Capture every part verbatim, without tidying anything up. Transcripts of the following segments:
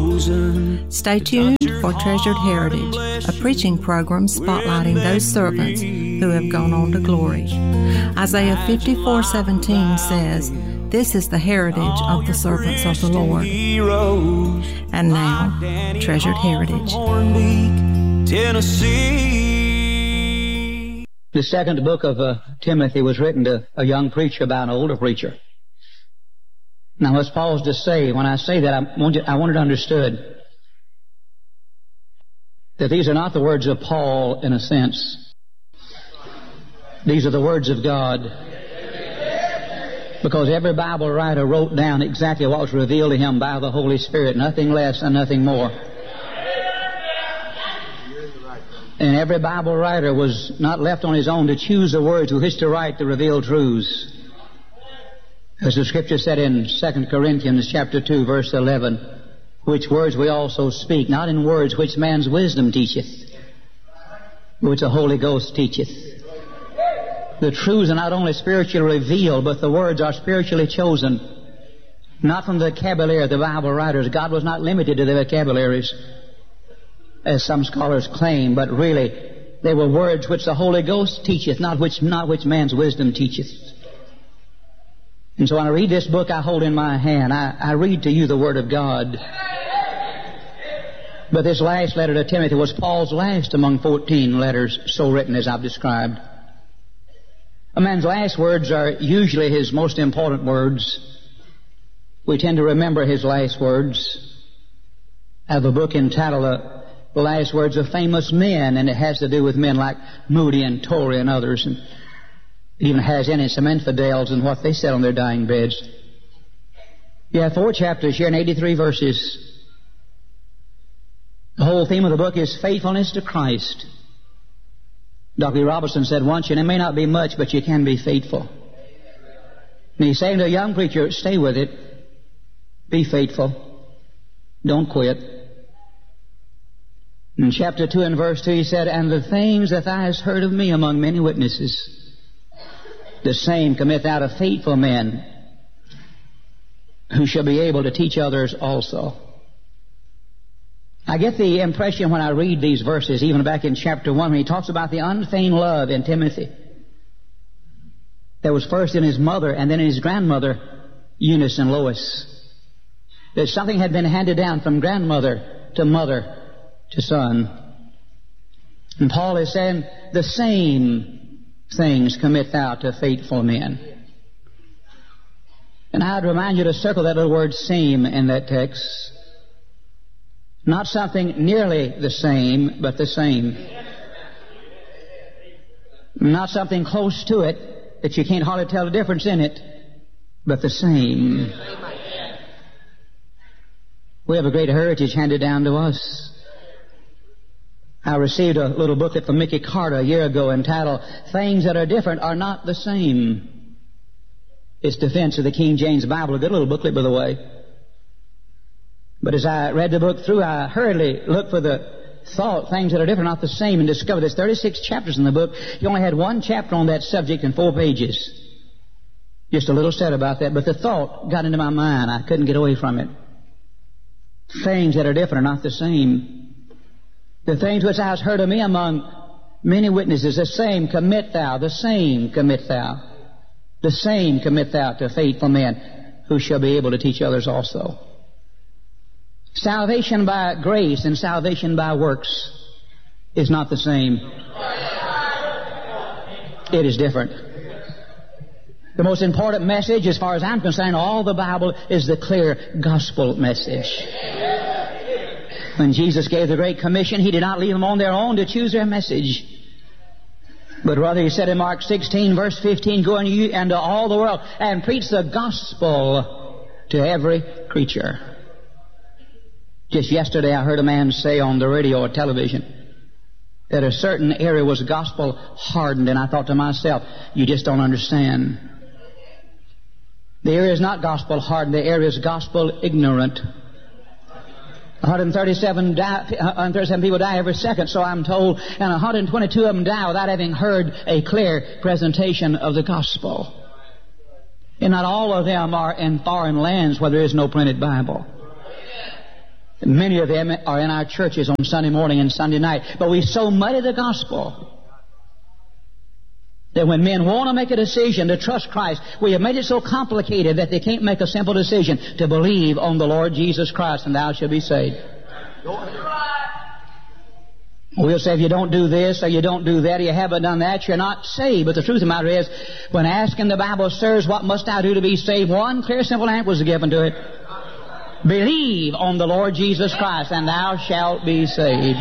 chosen. Stay tuned for Treasured Heritage, a preaching program spotlighting those servants who have gone on to glory. Isaiah fifty-four seventeen says, "This is the heritage of the servants of the Lord." And now, Treasured Heritage. Tennessee. The second book of uh, Timothy was written to a young preacher about an older preacher. Now let's pause to say, when I say that, I want, you, I want it understood that these are not the words of Paul in a sense. These are the words of God. Because every Bible writer wrote down exactly what was revealed to him by the Holy Spirit, nothing less and nothing more. And every Bible writer was not left on his own to choose the words with which to write the revealed truths. As the Scripture said in Second Corinthians chapter two, verse eleven, which words we also speak, not in words which man's wisdom teacheth, but which the Holy Ghost teacheth. The truths are not only spiritually revealed, but the words are spiritually chosen. Not from the vocabulary of the Bible writers. God was not limited to the vocabularies, as some scholars claim, but really they were words which the Holy Ghost teacheth, not which, not which man's wisdom teacheth. And so when I read this book I hold in my hand, I, I read to you the Word of God. But this last letter to Timothy was Paul's last among fourteen letters so written as I've described. A man's last words are usually his most important words. We tend to remember his last words. I have a book entitled uh, The Last Words of Famous Men, and it has to do with men like Moody and Torrey and others, and it even has in it some infidels and what they said on their dying beds. You have four chapters here and eighty-three verses. The whole theme of the book is faithfulness to Christ. Doctor Lee Robertson said once, and it may not be much, but you can be faithful. And he's saying to a young preacher, stay with it. Be faithful. Don't quit. In chapter two and verse two he said, "And the things that thou hast heard of me among many witnesses, the same commit thou to faithful men, who shall be able to teach others also." I get the impression when I read these verses, even back in chapter one, when he talks about the unfeigned love in Timothy, that was first in his mother and then in his grandmother, Eunice and Lois, that something had been handed down from grandmother to mother to son. And Paul is saying, the same things commit thou to faithful men. And I'd remind you to circle that little word same in that text. Not something nearly the same, but the same. Not something close to it that you can't hardly tell the difference in it, but the same. We have a great heritage handed down to us. I received a little booklet from Mickey Carter a year ago entitled, "Things That Are Different Are Not the Same." It's Defense of the King James Bible, a good little booklet, by the way. But as I read the book through, I hurriedly looked for the thought, things that are different, not the same, and discovered there's thirty-six chapters in the book. He only had one chapter on that subject in four pages. Just a little said about that, but the thought got into my mind. I couldn't get away from it. Things that are different are not the same. The things which thou hast heard of me among many witnesses, the same commit thou, the same commit thou, the same commit thou to faithful men, who shall be able to teach others also. Salvation by grace and salvation by works is not the same. It is different. The most important message, as far as I'm concerned, in all the Bible is the clear gospel message. When Jesus gave the Great Commission, He did not leave them on their own to choose their message. But rather He said in Mark sixteen, verse fifteen, "Go into all the world and preach the gospel to every creature." Just yesterday I heard a man say on the radio or television that a certain area was gospel hardened, and I thought to myself, you just don't understand. The area is not gospel hardened, the area is gospel ignorant. one hundred thirty-seven, die, one hundred thirty-seven people die every second, so I'm told, and one hundred twenty-two of them die without having heard a clear presentation of the gospel. And not all of them are in foreign lands where there is no printed Bible. Many of them are in our churches on Sunday morning and Sunday night. But we so muddy the gospel that when men want to make a decision to trust Christ, we have made it so complicated that they can't make a simple decision to believe on the Lord Jesus Christ and thou shalt be saved. We'll say if you don't do this or you don't do that or you haven't done that, you're not saved. But the truth of the matter is, when asking the Bible, sirs, what must I do to be saved? One clear, simple answer was given to it. Believe on the Lord Jesus Christ and thou shalt be saved.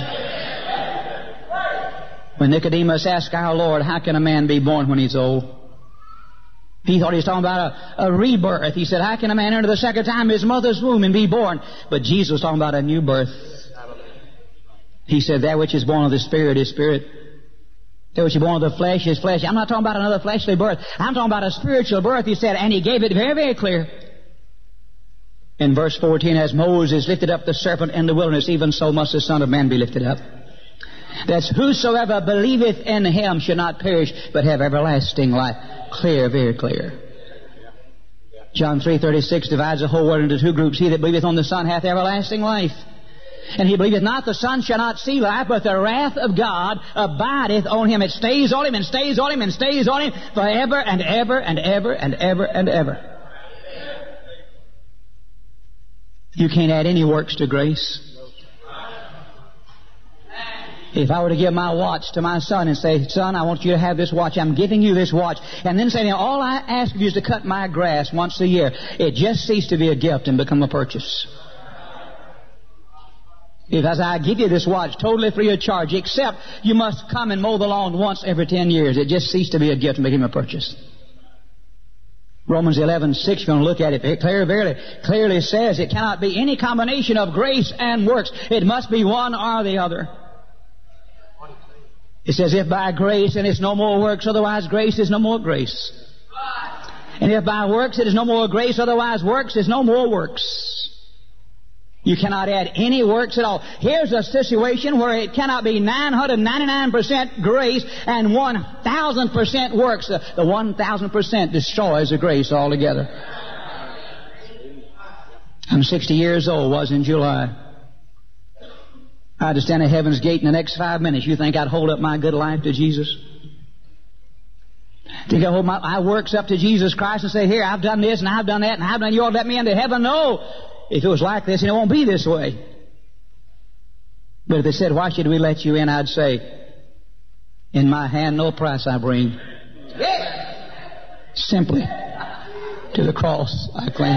When Nicodemus asked our Lord, how can a man be born when he's old? He thought he was talking about a, a rebirth. He said, how can a man enter the second time in his mother's womb and be born? But Jesus was talking about a new birth. He said, that which is born of the Spirit is spirit. That which is born of the flesh is flesh. I'm not talking about another fleshly birth. I'm talking about a spiritual birth, he said, and he gave it very, very clear. In verse fourteen, as Moses lifted up the serpent in the wilderness, even so must the Son of Man be lifted up. That's whosoever believeth in him should not perish, but have everlasting life. Clear, very clear. John three thirty-six divides the whole world into two groups. He that believeth on the Son hath everlasting life. And he believeth not the Son shall not see life, but the wrath of God abideth on him. It stays on him and stays on him and stays on him forever and ever and ever and ever and ever. You can't add any works to grace. If I were to give my watch to my son and say, son, I want you to have this watch. I'm giving you this watch. And then say, all I ask of you is to cut my grass once a year. It just ceased to be a gift and become a purchase. If as I give you this watch totally free of charge, except you must come and mow the lawn once every ten years, it just ceased to be a gift and became a purchase. Romans eleven six, if you want to look at it, it clearly, very clearly says it cannot be any combination of grace and works. It must be one or the other. It says, if by grace, and it's no more works, otherwise grace is no more grace. And if by works, it is no more grace, otherwise works is no more works. You cannot add any works at all. Here's a situation where it cannot be nine hundred ninety-nine percent grace and one thousand percent works. The, the one thousand percent destroys the grace altogether. I'm sixty years old, was in July. I had to stand at heaven's gate in the next five minutes. You think I'd hold up my good life to Jesus? Think I hold my I works up to Jesus Christ and say, here, I've done this and I've done that and I've done, you ought to let me into heaven? No. If it was like this, it won't be this way. But if they said, why should we let you in? I'd say, in my hand no price I bring. Simply to the cross I cling.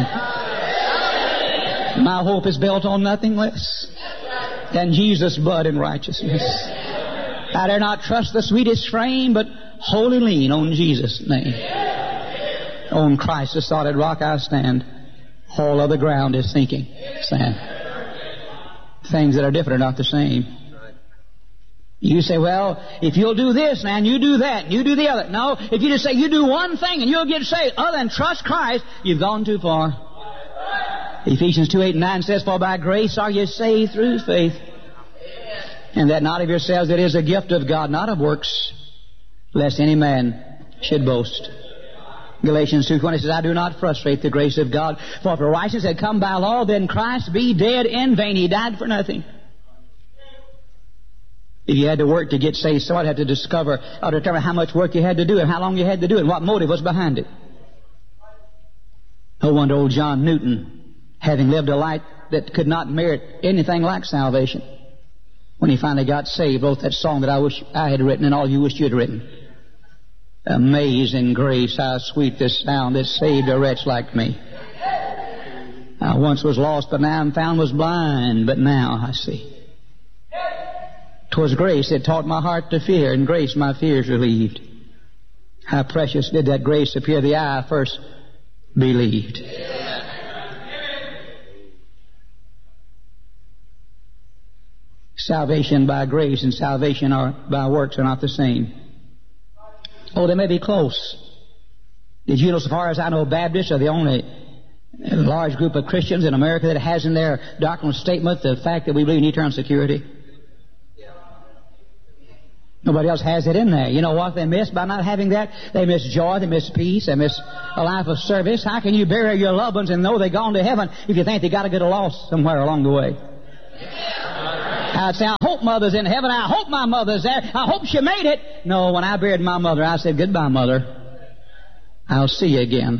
My hope is built on nothing less than Jesus' blood and righteousness. I dare not trust the sweetest frame, but wholly lean on Jesus' name. On Christ the solid rock I stand. All other ground is sinking sand. Things that are different are not the same. You say, well, if you'll do this and you do that and you do the other. No, if you just say you do one thing and you'll get saved other than trust Christ, you've gone too far. Ephesians two, eight, and nine says, for by grace are you saved through faith. And that not of yourselves, it is a gift of God, not of works, lest any man should boast. Galatians two twenty says, I do not frustrate the grace of God. For if righteousness had come by law, then Christ be dead in vain. He died for nothing. If you had to work to get saved, somebody had to discover or determine how much work you had to do and how long you had to do it and what motive was behind it. No wonder old John Newton, having lived a life that could not merit anything like salvation, when he finally got saved, wrote that song that I wish I had written and all you wished you had written. Amazing grace, how sweet this sound that saved a wretch like me. I once was lost, but now I'm found, was blind, but now I see. 'Twas grace that taught my heart to fear, and grace my fears relieved. How precious did that grace appear the eye first believed. Salvation by grace and salvation are by works are not the same. Oh, they may be close. Did you know, so far as I know, Baptists are the only large group of Christians in America that has in their doctrinal statement the fact that we believe in eternal security? Nobody else has it in there. You know what they miss by not having that? They miss joy, they miss peace, they miss a life of service. How can you bury your loved ones and know they're gone to heaven if you think they got to get lost somewhere along the way? I'd say, I hope Mother's in heaven. I hope my mother's there. I hope she made it. No, when I buried my mother, I said, goodbye, Mother. I'll see you again.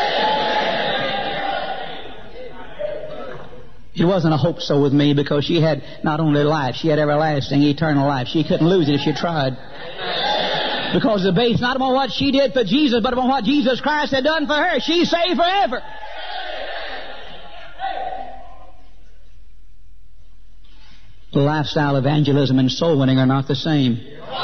It wasn't a hope so with me, because she had not only life, she had everlasting, eternal life. She couldn't lose it if she tried. Because the base not upon what she did for Jesus, but upon what Jesus Christ had done for her. She's saved forever. The lifestyle of evangelism and soul winning are not the same.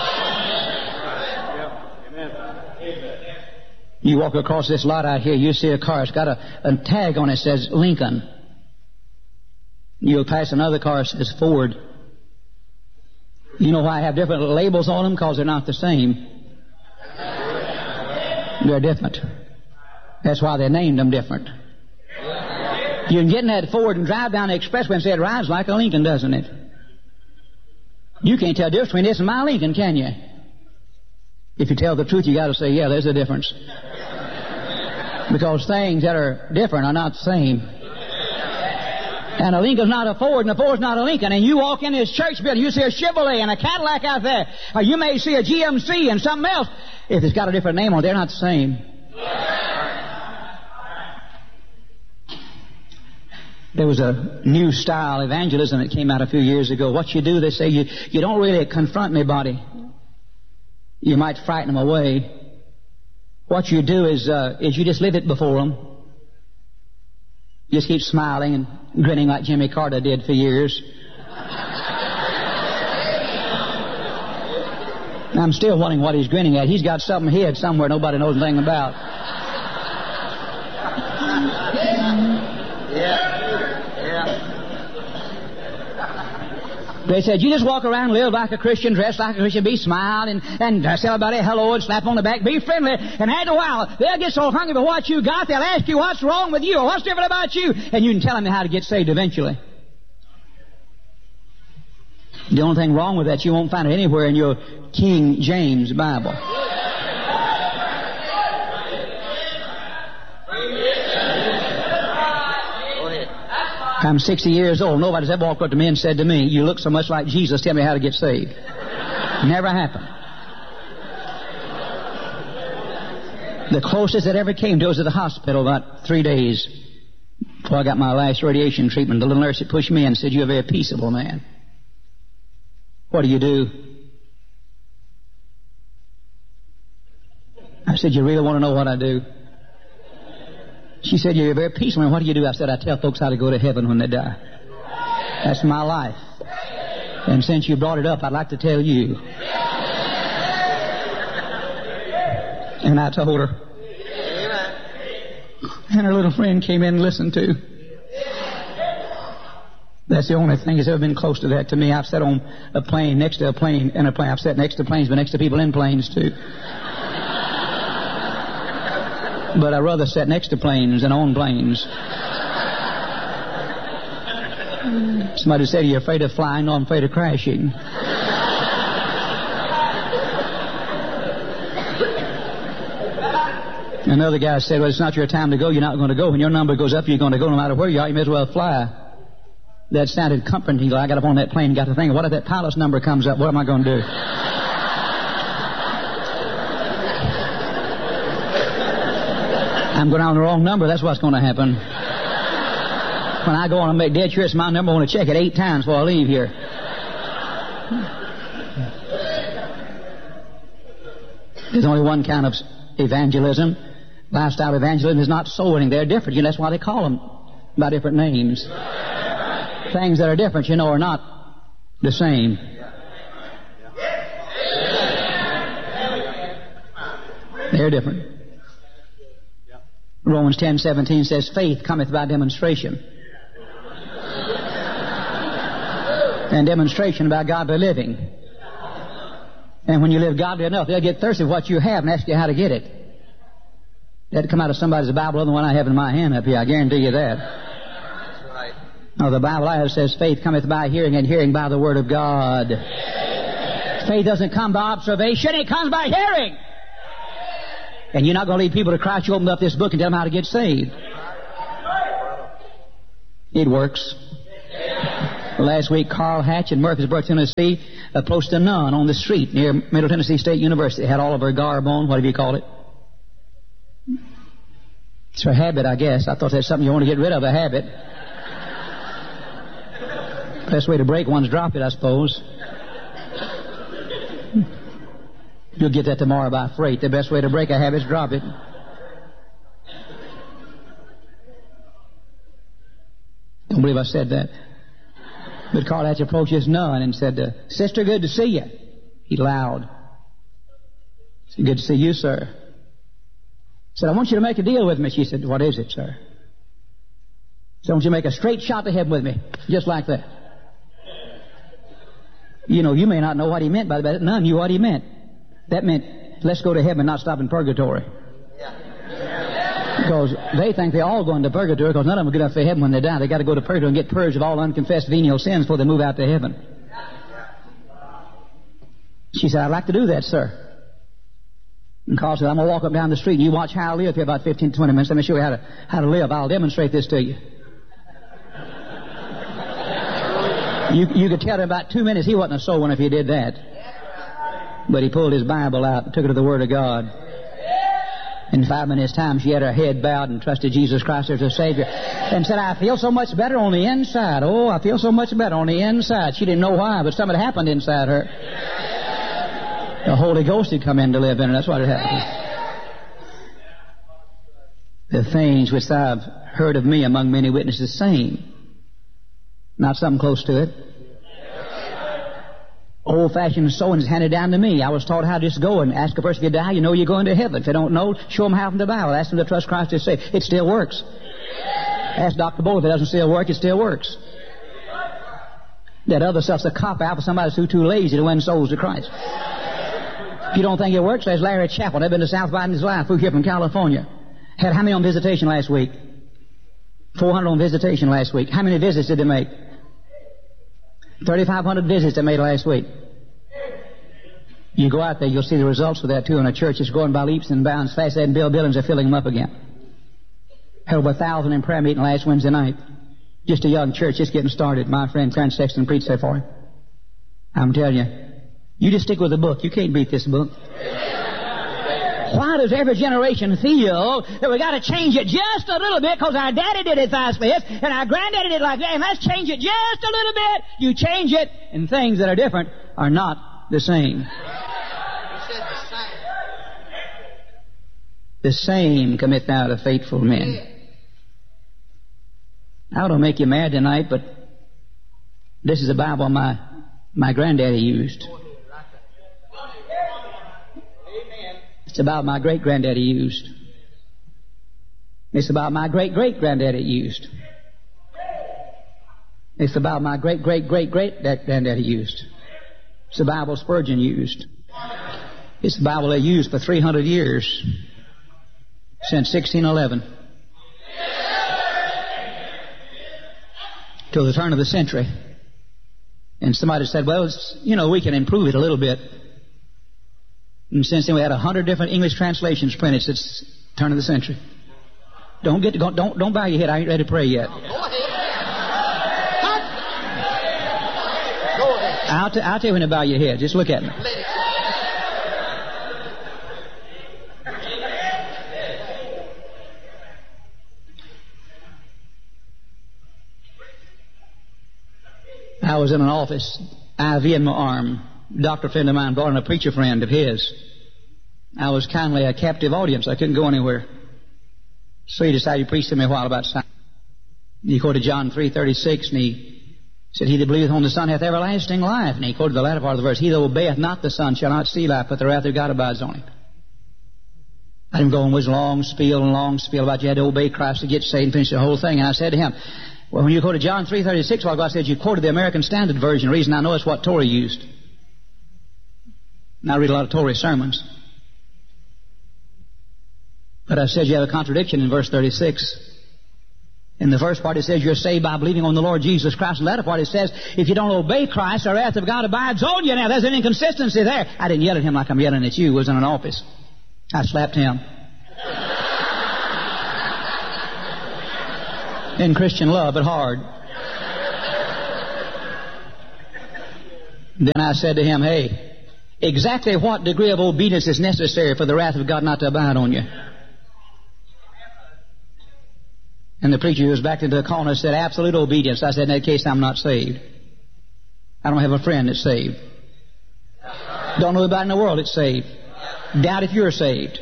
You walk across this lot out here, you see a car, it's got a, a tag on it that says Lincoln. You'll pass another car that says Ford. You know why I have different labels on them? Because they're not the same. They're different. That's why they named them different. You can get in that Ford and drive down the expressway and say it rides like a Lincoln, doesn't it? You can't tell the difference between this and my Lincoln, can you? If you tell the truth, you got to say, yeah, there's a difference. Because things that are different are not the same. And a Lincoln's not a Ford, and a Ford's not a Lincoln. And you walk in this church building, you see a Chevrolet and a Cadillac out there. Or you may see a G M C and something else. If it's got a different name on it, they're not the same. There was a new style evangelism that came out a few years ago. What you do, they say, you, you don't really confront anybody. You might frighten them away. What you do is, uh, is you just live it before them. Just keep smiling and grinning like Jimmy Carter did for years. I'm still wondering what he's grinning at. He's got something hid somewhere nobody knows anything about. Yeah. They said, you just walk around, live like a Christian, dress like a Christian, be smiled, and, and uh, tell everybody hello and slap on the back, be friendly. And after a while, they'll get so hungry for what you got, they'll ask you what's wrong with you or what's different about you. And you can tell them how to get saved eventually. The only thing wrong with that, you won't find it anywhere in your King James Bible. I'm sixty years old. Nobody's ever walked up to me and said to me, you look so much like Jesus, tell me how to get saved. Never happened. The closest that ever came to was at the hospital about three days before I got my last radiation treatment. The little nurse had pushed me in and said, you're a very peaceable man. What do you do? I said, you really want to know what I do? She said, you're a very peaceful man. What do you do? I said, I tell folks how to go to heaven when they die. That's my life. And since you brought it up, I'd like to tell you. And I told her. And her little friend came in and listened to. That's the only thing that's ever been close to that to me. I've sat on a plane, next to a plane, in a plane. I've sat next to planes, but next to people in planes too. But I'd rather sit next to planes than on planes. Somebody said, are you afraid of flying? No, I'm afraid of crashing. Another guy said, well, it's not your time to go. You're not going to go. When your number goes up, you're going to go no matter where you are. You may as well fly. That sounded comforting. I got up on that plane and got to thinking, what if that pilot's number comes up? What am I going to do? I'm going on the wrong number. That's what's going to happen. When I go on and make dead sure it's my number, I want to check it eight times before I leave here. There's only one kind of evangelism. Lifestyle evangelism is not soul winning. They're different. You know, that's why they call them by different names. Things that are different, you know, are not the same. They're different. Romans ten seventeen says, faith cometh by demonstration. And demonstration by godly living. And when you live godly enough, they'll get thirsty of what you have and ask you how to get it. That had come out of somebody's Bible other than the one I have in my hand up here. I guarantee you that. That's right. Now, the Bible I have says, faith cometh by hearing, and hearing by the Word of God. Faith doesn't come by observation, it comes by hearing. And you're not going to lead people to Christ. You open up this book and tell them how to get saved. It works. Last week, Carl Hatch in Murfreesboro, Tennessee, approached a nun on the street near Middle Tennessee State University. Had all of her garb on. What do you call it? It's her habit, I guess. I thought that's something you want to get rid of, a habit. Best way to break one's drop it, I suppose. You'll get that tomorrow by freight. The best way to break a habit is drop it. Don't believe I said that. But Carl Hatch approached his nun and said, uh, Sister, good to see you. He loud. He said, good to see you, sir. He said, I want you to make a deal with me. She said, what is it, sir? He said, I want you to make a straight shot to heaven with me. Just like that. You know, you may not know what he meant by that. None knew what he meant. That meant, let's go to heaven, not stop in purgatory. Because they think they're all going to purgatory, because none of them are good enough for heaven when they die. They got to go to purgatory and get purged of all unconfessed venial sins before they move out to heaven. She said, I'd like to do that, sir. And Carl said, I'm going to walk up down the street and you watch how I live here about fifteen to twenty minutes. Let me show you how to, how to live. I'll demonstrate this to you. You, you could tell in about two minutes he wasn't a soul winner if he did that. But he pulled his Bible out and took it to the Word of God. In five minutes' time, she had her head bowed and trusted Jesus Christ as her Savior. And said, I feel so much better on the inside. Oh, I feel so much better on the inside. She didn't know why, but something had happened inside her. The Holy Ghost had come in to live in her. That's what had happened. The things which I've heard of me among many witnesses, same. Not something close to it. Old-fashioned sewing is handed down to me. I was taught how to just go and ask a person if you die, you know you're going to heaven. If they don't know, show them how from the Bible. Ask them to trust Christ to save. It still works. Ask Doctor Bull if it doesn't still work, it still works. That other stuff's a cop-out for somebody who's too lazy to win souls to Christ. If you don't think it works, there's Larry Chappell. Never been to South by in his life. Flew here from California. Had how many on visitation last week? four hundred on visitation last week. How many visits did they make? thirty-five hundred visits they made last week. You go out there, you'll see the results of that too. And a church is going by leaps and bounds fast. And Bill Billings are filling them up again. Had over a thousand in prayer meeting last Wednesday night. Just a young church, just getting started. My friend Clarence Sexton preached there for him. I'm telling you, you just stick with the book. You can't beat this book. Why does every generation feel that we got to change it just a little bit because our daddy did it like this and our granddaddy did it like that, and let's change it just a little bit? You change it, and things that are different are not the same. The same commit thou to faithful men. I don't make you mad tonight, but this is a Bible my my granddaddy used. It's about my great-granddaddy used. It's about my great-great-granddaddy used. It's about my great-great-great-great-granddaddy used. It's the Bible Spurgeon used. It's the Bible they used for three hundred years, since sixteen eleven. Till the turn of the century. And somebody said, well, it's, you know, we can improve it a little bit. And since then we had a hundred different English translations printed since the turn of the century. Don't get to, don't don't bow your head. I ain't ready to pray yet. Go ahead. Go ahead. I'll, t- I'll tell you when to bow your head. Just look at me. I was in an office, I V in my arm. Doctor friend of mine brought in a preacher friend of his. I was kindly a captive audience. I couldn't go anywhere. So he decided to preach to me a while about science. He quoted John three thirty-six, and he said, he that believeth on the Son hath everlasting life. And he quoted the latter part of the verse, he that obeyeth not the Son shall not see life, but the wrath of God abides on him. I didn't go and was a long spiel and long spiel about you had to obey Christ to get saved and finish the whole thing. And I said to him, well, when you quoted John three thirty-six, well, God said you quoted the American Standard Version. The reason I know it's what Torrey used. And I read a lot of Torrey sermons. But I said you have a contradiction in verse thirty-six. In the first part it says you're saved by believing on the Lord Jesus Christ. In the latter part it says if you don't obey Christ, the wrath of God abides on you. Now there's an inconsistency there. I didn't yell at him like I'm yelling at you. I was in an office. I slapped him. In Christian love, but hard. Then I said to him, hey, exactly what degree of obedience is necessary for the wrath of God not to abide on you? And the preacher who was backed into the corner said, absolute obedience. I said, in that case, I'm not saved. I don't have a friend that's saved. Don't know anybody in the world that's saved. Doubt if you're saved.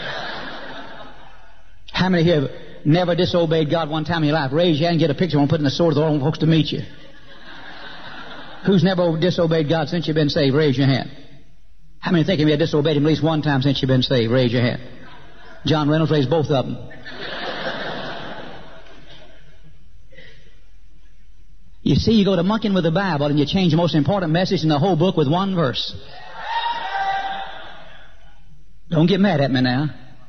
How many here have never disobeyed God one time in your life? Raise your hand and get a picture and put in the sword of the Lord folks to meet you. Who's never disobeyed God since you've been saved? Raise your hand. How many think you have disobeyed Him at least one time since you've been saved? Raise your hand. John Reynolds raised both of them. You see, you go to monkeying with the Bible and you change the most important message in the whole book with one verse. Don't get mad at me now.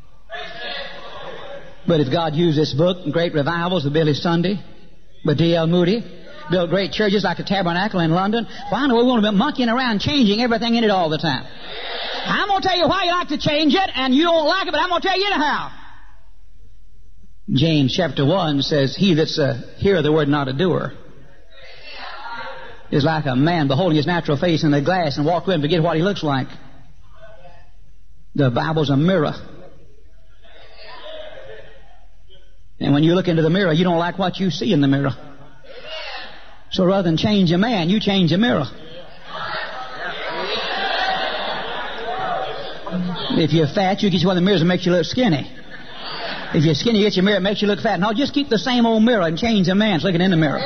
But if God used this book in great revivals with Billy Sunday, with D L Moody, built great churches like the Tabernacle in London, why in the world we want to be monkeying around changing everything in it all the time? I'm going to tell you why you like to change it, and you don't like it, but I'm going to tell you anyhow. James chapter one says, he that's a hearer of the word, not a doer, is like a man beholding his natural face in the glass and walk away and forget what he looks like. The Bible's a mirror. And when you look into the mirror, you don't like what you see in the mirror. So rather than change a man, you change a mirror. If you're fat, you get you one of the mirrors that makes you look skinny. If you're skinny, you get your mirror that makes you look fat. No, just keep the same old mirror and change a man. It's looking in the mirror.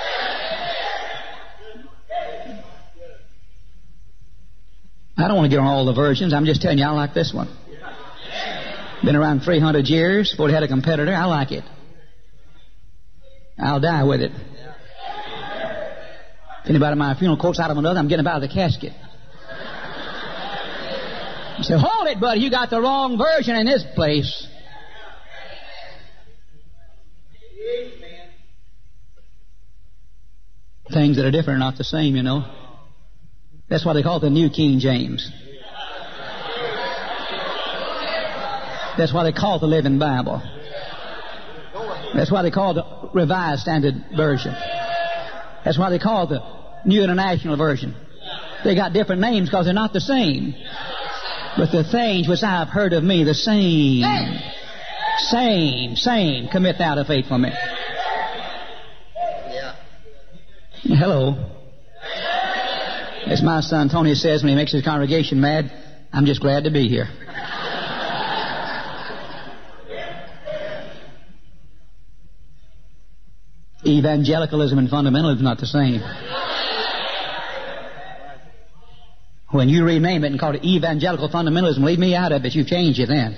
I don't want to get on all the versions. I'm just telling you, I like this one. Been around three hundred years before it had a competitor. I like it. I'll die with it. If anybody at my funeral quotes out of another, I'm getting up out of the casket. You say, hold it, buddy. You got the wrong version in this place. Things that are different are not the same, you know. That's why they call it the New King James. That's why they call it the Living Bible. That's why they call it the Revised Standard Version. That's why they call it the New International Version. They got different names because they're not the same. But the things which I have heard of me, the same, same, same, commit thou to faithful men. Hello. As my son Tony says when he makes his congregation mad, I'm just glad to be here. Evangelicalism and fundamentalism are not the same. When you rename it and call it evangelical fundamentalism, leave me out of it. You've changed it then.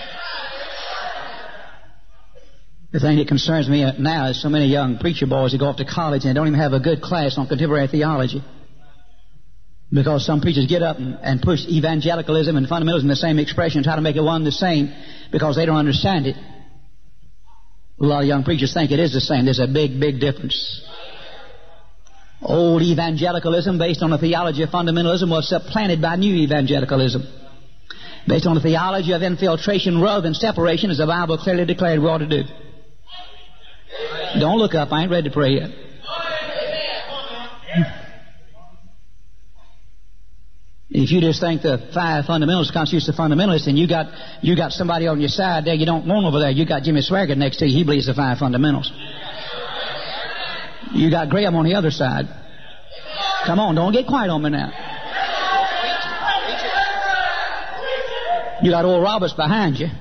The thing that concerns me now is so many young preacher boys that go off to college and they don't even have a good class on contemporary theology. Because some preachers get up and, and push evangelicalism and fundamentalism in the same expression, try to make it one the same because they don't understand it. A lot of young preachers think it is the same. There's a big, big difference. Old evangelicalism, based on the theology of fundamentalism, was supplanted by new evangelicalism, based on the theology of infiltration rather than separation, as the Bible clearly declared we ought to do. Don't look up. I ain't ready to pray yet. If you just think the five fundamentals constitutes the fundamentalists, and you got you got somebody on your side there you don't want over there, you got Jimmy Swaggart next to you, he believes the five fundamentals. You got Graham on the other side. Come on, don't get quiet on me now. You got old Roberts behind you.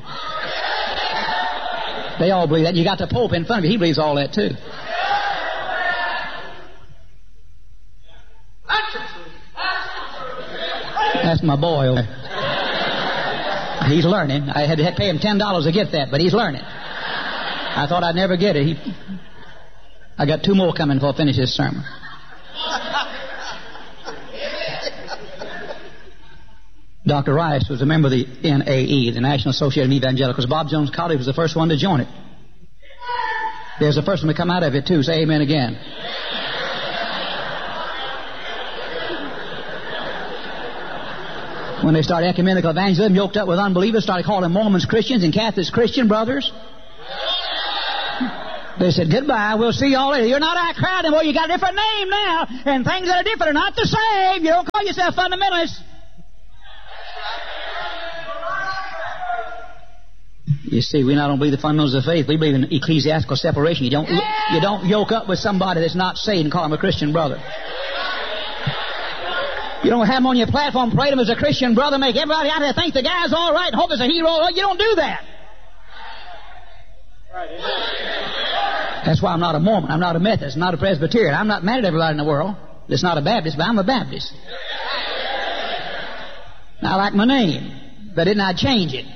They all believe that. You got the Pope in front of you, he believes all that too. That's my boy over there. He's learning. I had to pay him ten dollars to get that, but he's learning. I thought I'd never get it. He, I got two more coming before I finish this sermon. Doctor Rice was a member of the N A E, the National Association of Evangelicals. Bob Jones College was the first one to join it. There's the first one to come out of it too. Say amen again. When they started ecumenical evangelism, yoked up with unbelievers, started calling Mormons Christians and Catholics Christian brothers. They They said, goodbye, we'll see y'all later. You're not our crowd anymore. You got a different name now, and things that are different are not the same. You don't call yourself fundamentalists. You see, we not only believe the fundamentals of faith, we believe in ecclesiastical separation. You don't, you don't yoke up with somebody that's not saved and call him a Christian brother. You don't have him on your platform, parade him as a Christian brother, make everybody out there think the guy's all right and hope he's a hero. You don't do that. That's why I'm not a Mormon. I'm not a Methodist. I'm not a Presbyterian. I'm not mad at everybody in the world that's not a Baptist, but I'm a Baptist. I like my name, but didn't I change it?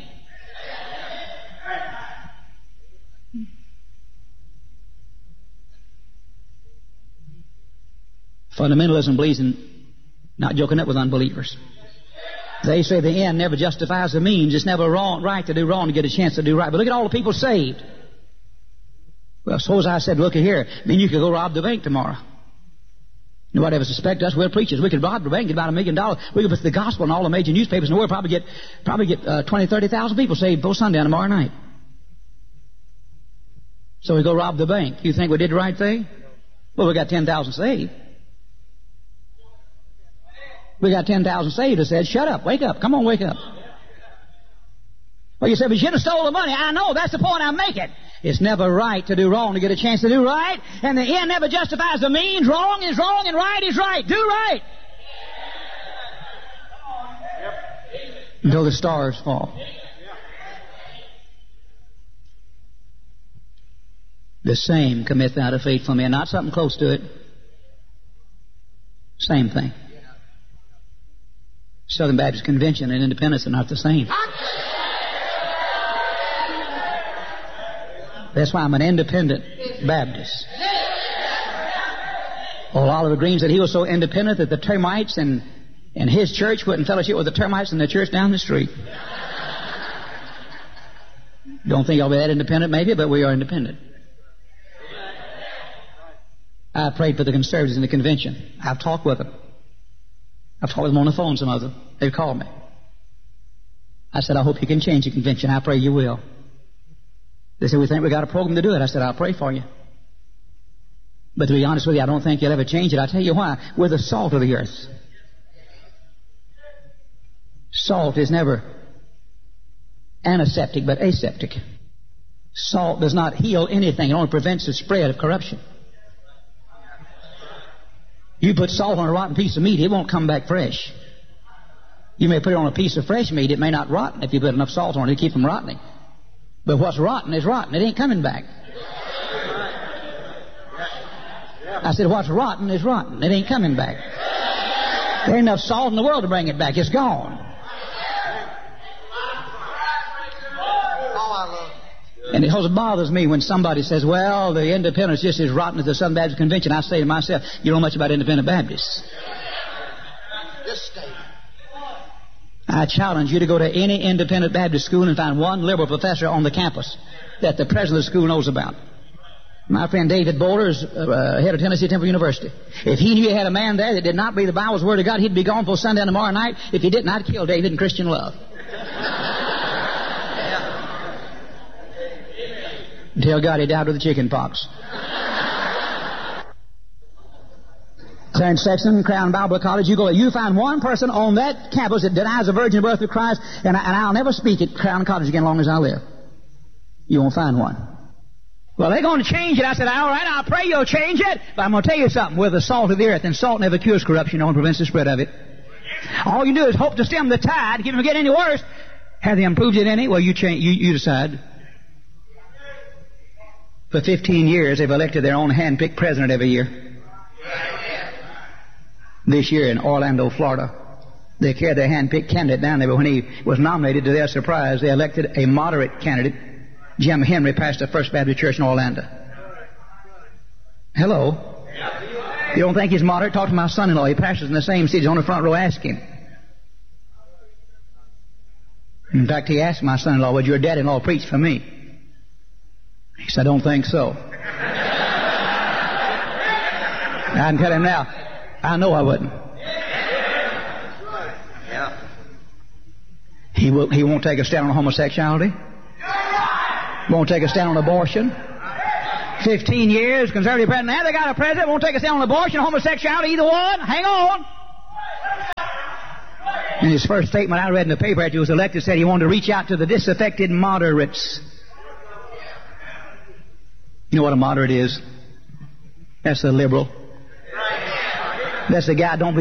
Fundamentalism believes in not joking up with unbelievers. They say the end never justifies the means. It's never wrong, right to do wrong to get a chance to do right. But look at all the people saved. Well, suppose I said, look here, I mean, you could go rob the bank tomorrow. Nobody ever suspect us. We're preachers. We could rob the bank, get about a million dollars. We could put the gospel in all the major newspapers in the world, probably get probably get uh, twenty, thirty thousand people saved before sundown tomorrow night. So we go rob the bank. You think we did the right thing? Well, we got ten thousand saved. We got ten thousand saved that said, shut up, wake up, come on, wake up. Well, you said, but you should have stole the money. I know, that's the point I'm making. It's never right to do wrong to get a chance to do right, and the end never justifies the means. Wrong is wrong and right is right. Do right. Until the stars fall. The same commit thou to faithful men, not something close to it. Same thing. Southern Baptist Convention and independence are not the same. That's why I'm an independent Baptist. Old Oliver Green said he was so independent that the termites in, in his church wouldn't fellowship with the termites in the church down the street. Don't think I'll be that independent maybe, but we are independent. I prayed for the conservatives in the convention. I've talked with them. I've talked with them on the phone, some of them. They've called me. I said, I hope you can change the convention. I pray you will. They said, we think we got a program to do it. I said, I'll pray for you. But to be honest with you, I don't think you'll ever change it. I'll tell you why. We're the salt of the earth. Salt is never antiseptic, but aseptic. Salt does not heal anything. It only prevents the spread of corruption. You put salt on a rotten piece of meat, it won't come back fresh. You may put it on a piece of fresh meat, it may not rot if you put enough salt on it to keep from rotting. But what's rotten is rotten. It ain't coming back. I said, what's rotten is rotten. It ain't coming back. There ain't enough salt in the world to bring it back. It's gone. And it always bothers me when somebody says, well, the independents just as rotten as the Southern Baptist Convention. I say to myself, you don't know much about independent Baptists. I challenge you to go to any independent Baptist school and find one liberal professor on the campus that the president of the school knows about. My friend David Boulder is uh, head of Tennessee Temple University. If he knew he had a man there that did not believe the Bible's Word of God, he'd be gone for sundown tomorrow night. If he didn't, I'd kill David in Christian love. Tell God he died with the chicken pox. Clarence Sexton, Crown Bible College, you go, you find one person on that campus that denies the virgin birth of Christ, and, I, and I'll never speak at Crown College again as long as I live. You won't find one. Well, they're going to change it. I said, all right, I'll pray you'll change it, but I'm going to tell you something. We're the salt of the earth, and salt never cures corruption, only prevents the spread of it. All you do is hope to stem the tide. If it get any worse, have they improved it any? Well, you, change, you, you decide. For fifteen years, they've elected their own hand-picked president every year. This year in Orlando, Florida, they carried their hand-picked candidate down there, but when he was nominated, to their surprise, they elected a moderate candidate. Jim Henry passed the First Baptist Church in Orlando. Hello? You don't think he's moderate? Talk to my son-in-law. He pastors in the same city. He's on the front row. Ask him. In fact, he asked my son-in-law, would your dad-in-law preach for me? He said, I don't think so. I can tell him now, I know I wouldn't. He, will, he won't take a stand on homosexuality. Won't take a stand on abortion. Fifteen years, conservative president. Now they got a president won't take a stand on abortion, homosexuality, either one. Hang on. In his first statement I read in the paper after he was elected, said he wanted to reach out to the disaffected moderates. You know what a moderate is? That's the liberal. That's the guy don't